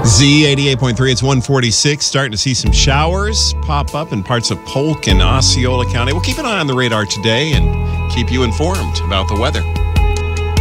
Z88.3, it's 146. Starting to see some showers pop up in parts of Polk and Osceola County. We'll keep an eye on the radar today and keep you informed about the weather.